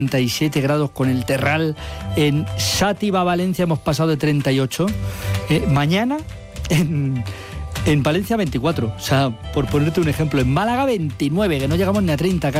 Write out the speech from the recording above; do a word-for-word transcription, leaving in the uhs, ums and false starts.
treinta y siete grados con el Terral. En Sátiva, Valencia, hemos pasado de treinta y ocho. Eh, mañana en, en Valencia veinticuatro. O sea, por ponerte un ejemplo, en Málaga veintinueve, que no llegamos ni a treinta casi.